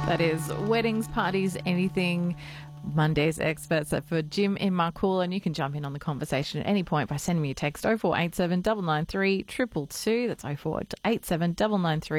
That is weddings, parties, anything. Monday's experts are for Jim in Marcool, and you can jump in on the conversation at any point by sending me a text 0487 993 222. That's 0487 993